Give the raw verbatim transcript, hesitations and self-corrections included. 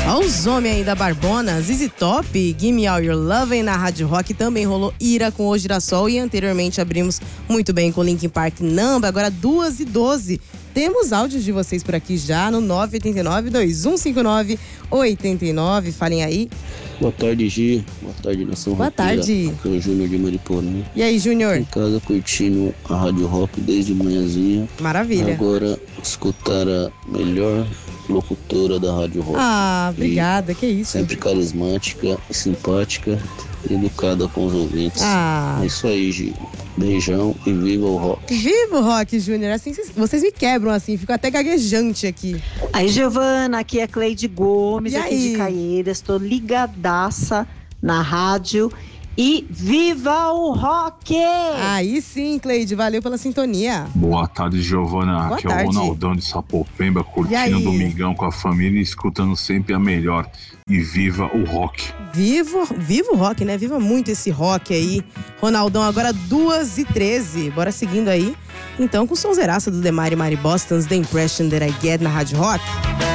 Olha os homens aí da Barbona, Z Z Top, Give Me All Your Lovin' na Rádio Rock. Também rolou Ira com O Girassol e anteriormente abrimos muito bem com Linkin Park Number. Agora duas e doze. Temos áudios de vocês por aqui já no nove oito nove, dois um cinco nove, oito nove. Falem aí. Boa tarde, Gi. Boa tarde, nação Boa roqueira. tarde. Aqui é o Júnior de Mariporã. E aí, Júnior? Em casa curtindo a Rádio Rock desde manhãzinha. Maravilha. Agora escutar a melhor locutora da Rádio Rock. Ah, obrigada, que isso. Sempre carismática, simpática e educada com os ouvintes. Ah. É isso aí, Gi. Beijão e viva o rock. Viva o rock, Júnior. Assim, vocês me quebram assim, fico até gaguejante aqui. Aí, Giovana, aqui é Cleide Gomes, E aqui aí? de Caieiras. Estou ligadaça na rádio. E viva o rock! Aí sim, Cleide, valeu pela sintonia. Boa tarde, Giovana. Boa Aqui tarde. é o Ronaldão de Sapopemba, E aí? curtindo o domingão com a família e escutando sempre a melhor. E viva o rock. Vivo, viva o rock, né? Viva muito esse rock aí. Ronaldão, agora duas e treze. Bora seguindo aí. Então, com o sonzeraça do The Mighty Mighty Boston's The Impression That I Get na Rádio Rock.